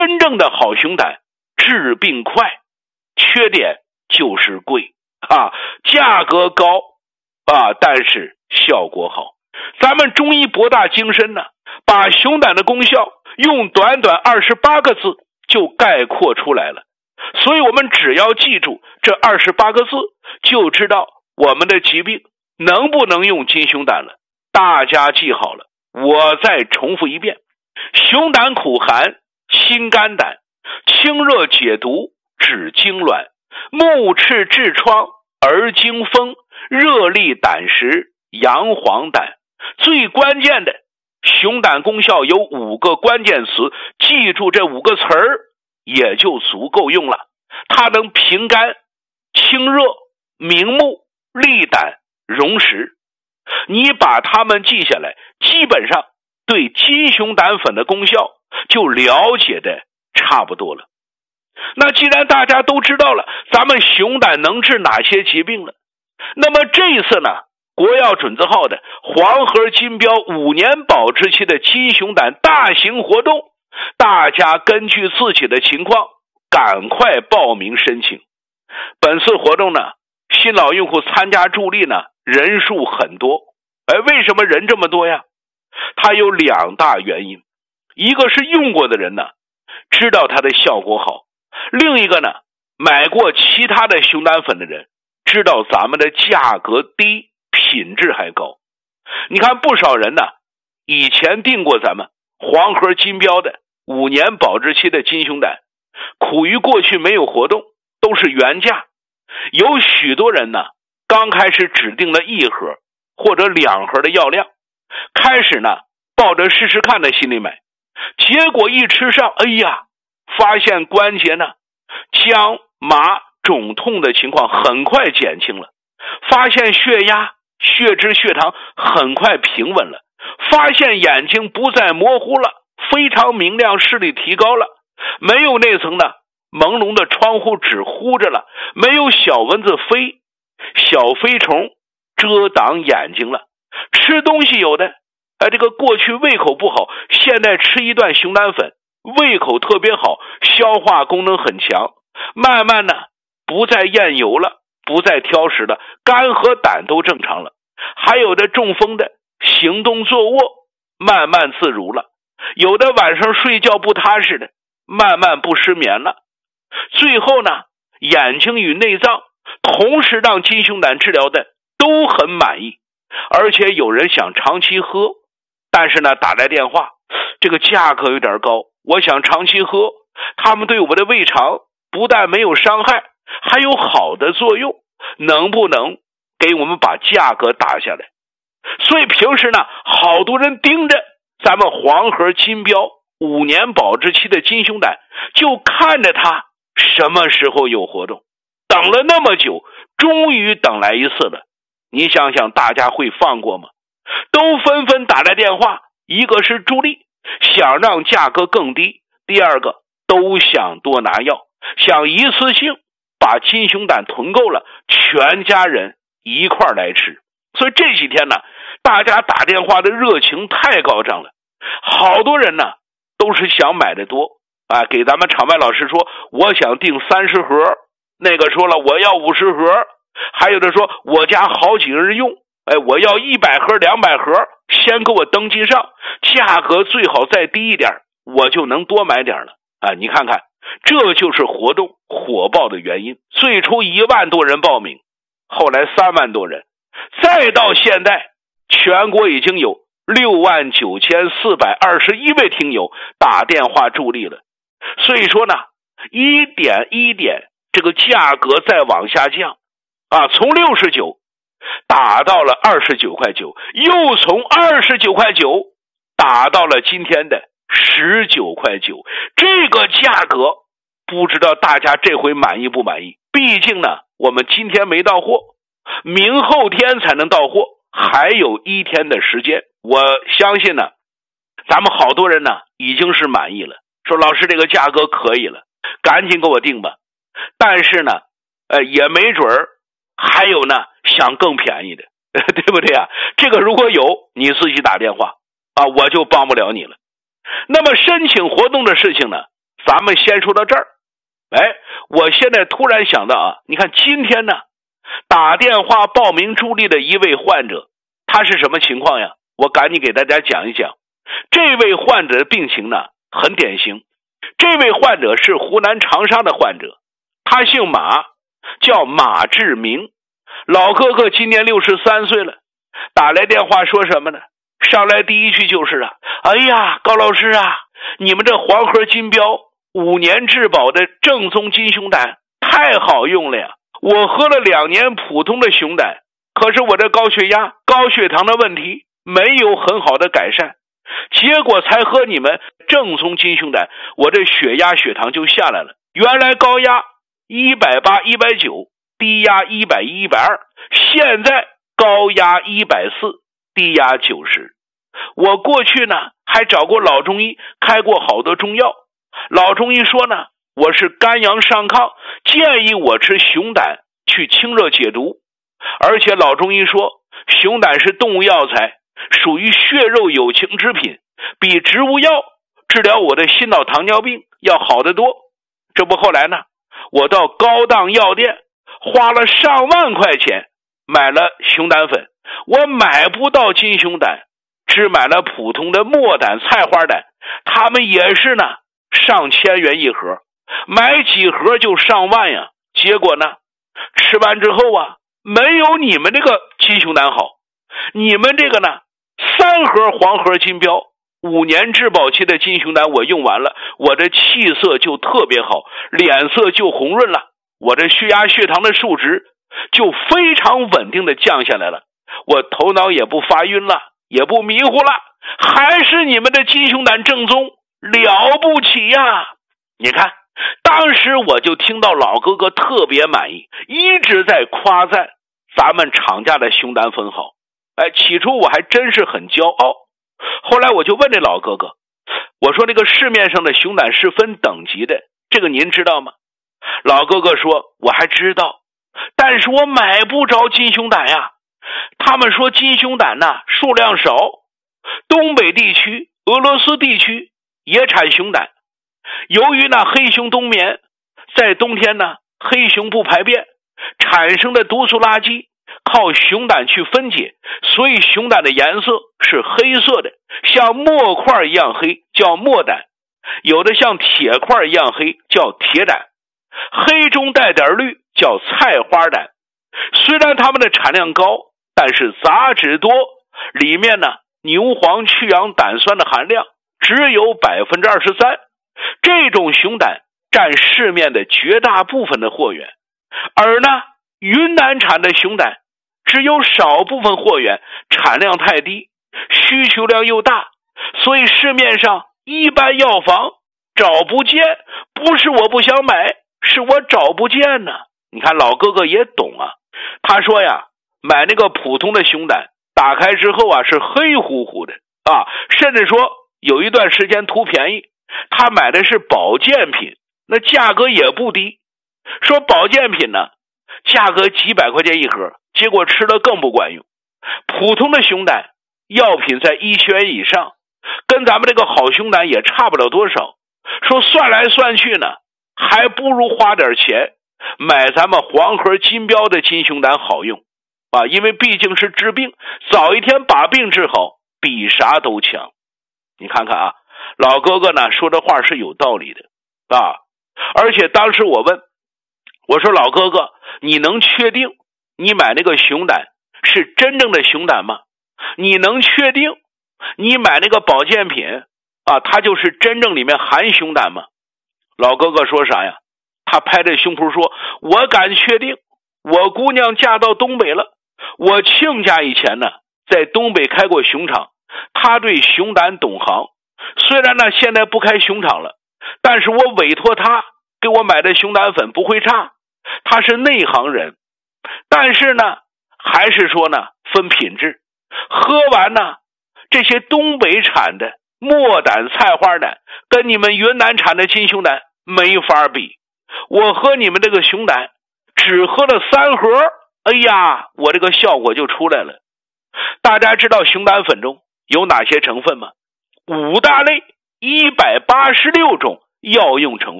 真正的好熊胆治病快，缺点就是贵价格高但是效果好。咱们中医博大精深呢，把熊胆的功效用短短28个字就概括出来了。所以我们只要记住这28个字，就知道我们的疾病能不能用金熊胆了。大家记好了，我再重复一遍：熊胆苦寒，清肝胆，清热解毒，止痉挛，目赤痔疮，而惊风，热利胆石，阳黄胆。最关键的，熊胆功效有5个关键词，记住这5个词儿也就足够用了。它能平肝、清热、明目、利胆、溶石。你把它们记下来，基本上对金熊胆粉的功效就了解的差不多了。那既然大家都知道了咱们熊胆能治哪些疾病了，那么这一次呢，国药准字号的黄河金标5年保质期的金熊胆大型活动，大家根据自己的情况赶快报名申请。本次活动呢，新老用户参加助力呢人数很多。为什么人这么多呀？它有2大原因，一个是用过的人呢知道它的效果好，另一个呢买过其他的熊胆粉的人知道咱们的价格低，品质还高。你看不少人呢以前订过咱们黄河金标的5年保质期的金熊胆，苦于过去没有活动，都是原价。有许多人呢刚开始只订了1盒或者2盒的药量，开始呢抱着试试看的心理买，结果一吃上，发现关节呢僵麻肿痛的情况很快减轻了，发现血压血脂血糖很快平稳了，发现眼睛不再模糊了，非常明亮，视力提高了，没有那层的朦胧的窗户纸糊着了，没有小蚊子飞，小飞虫遮挡眼睛了。吃东西有的这个过去胃口不好，现在吃一段熊胆粉胃口特别好，消化功能很强，慢慢呢不再厌油了，不再挑食了，肝和胆都正常了。还有的中风的行动坐卧慢慢自如了，有的晚上睡觉不踏实的慢慢不失眠了。最后呢，眼睛与内脏同时让金熊胆治疗的都很满意，而且有人想长期喝，但是呢打来电话，这个价格有点高，我想长期喝，他们对我的胃肠不但没有伤害，还有好的作用，能不能给我们把价格打下来？所以平时呢好多人盯着咱们黄河金标5年保质期的金熊胆，就看着它什么时候有活动，等了那么久，终于等来一次了。你想想大家会放过吗？都纷纷打来电话，一个是助力，想让价格更低，第二个都想多拿药，想一次性把金熊胆囤够了，全家人一块来吃。所以这几天呢，大家打电话的热情太高涨了，好多人呢都是想买的多给咱们场外老师说我想订30盒，那个说了我要50盒，还有的说我家好几个人用，我要100盒200盒，先给我登记上，价格最好再低一点，我就能多买点了你看看，这就是活动火爆的原因。最初1万多人报名，后来3万多人，再到现在全国已经有69421位听友打电话助力了。所以说呢，一点一点这个价格再往下降从69打到了29块9，又从29块9打到了今天的19块9。这个价格不知道大家这回满意不满意？毕竟呢我们今天没到货，明后天才能到货，还有1天的时间。我相信呢咱们好多人呢已经是满意了，说老师这个价格可以了，赶紧给我订吧。但是呢也没准儿还有呢想更便宜的对不对这个如果有你自己打电话我就帮不了你了。那么申请活动的事情呢， 咱们先说到这儿。我现在突然想到啊，你看今天呢，打电话报名助力的一位患者，他是什么情况呀？我赶紧给大家讲一讲。这位患者的病情呢，很典型。这位患者是湖南长沙的患者，他姓马，叫马志明。老哥哥今年63岁了，打来电话说什么呢？上来第一句就是啊，哎呀，高老师啊，你们这黄河金标5年质保的正宗金熊胆太好用了呀！我喝了2年普通的熊胆，可是我这高血压、高血糖的问题没有很好的改善，结果才喝你们正宗金熊胆，我这血压、血糖就下来了。原来高压180、190，低压110、120，现在高压140，低压90。我过去呢还找过老中医，开过好多中药。老中医说呢，我是肝阳上亢，建议我吃熊胆去清热解毒。而且老中医说，熊胆是动物药材，属于血肉有情之品，比植物药治疗我的心脑糖尿病要好得多。这不后来呢，我到高档药店花了上万块钱买了熊胆粉，我买不到金熊胆，只买了普通的墨胆、菜花胆，他们也是呢上千元一盒，买几盒就上万呀。结果呢，吃完之后啊，没有你们这个金熊胆好。你们这个呢，3盒黄河金标5年质保期的金熊胆我用完了，我这气色就特别好，脸色就红润了，我这血压、血糖的数值就非常稳定的降下来了，我头脑也不发晕了，也不迷糊了，还是你们的金熊胆正宗，了不起呀！你看，当时我就听到老哥哥特别满意，一直在夸赞咱们厂家的熊胆粉好。起初我还真是很骄傲，后来我就问这老哥哥，我说这个市面上的熊胆是分等级的，这个您知道吗？老哥哥说，我还知道，但是我买不着金熊胆呀。他们说金熊胆呢数量少，东北地区、俄罗斯地区也产熊胆。由于呢黑熊冬眠，在冬天呢黑熊不排便，产生的毒素垃圾靠熊胆去分解，所以熊胆的颜色是黑色的，像墨块一样黑，叫墨胆；有的像铁块一样黑，叫铁胆；黑中带点绿，叫菜花胆。虽然它们的产量高，但是杂质多，里面呢牛黄去氧胆酸的含量只有 23%， 这种熊胆占市面的绝大部分的货源。而呢云南产的熊胆只有少部分货源，产量太低，需求量又大，所以市面上一般药房找不见，不是我不想买，是我找不见呢。你看老哥哥也懂啊，他说呀，买那个普通的熊胆，打开之后啊是黑乎乎的啊，甚至说有一段时间图便宜，他买的是保健品，那价格也不低。说保健品呢，价格几百块钱一盒，结果吃了更不管用。普通的熊胆药品在1000元以上，跟咱们这个好熊胆也差不了多少。说算来算去呢，还不如花点钱买咱们黄河金标的金熊胆好用啊，因为毕竟是治病，早一天把病治好比啥都强。你看看啊，老哥哥呢说的话是有道理的啊。而且当时我问，我说老哥哥，你能确定你买那个熊胆是真正的熊胆吗？你能确定你买那个保健品啊，它就是真正里面含熊胆吗？老哥哥说啥呀？他拍着胸脯说，我敢确定，我姑娘嫁到东北了，我亲家以前呢在东北开过熊场，他对熊胆懂行，虽然呢现在不开熊场了，但是我委托他给我买的熊胆粉不会差，他是内行人。但是呢还是说呢分品质，喝完呢这些东北产的墨胆、菜花胆跟你们云南产的金熊胆没法比。我喝你们这个熊胆只喝了3盒，哎呀，我这个效果就出来了。大家知道熊胆粉中有哪些成分吗？5大类186种药用成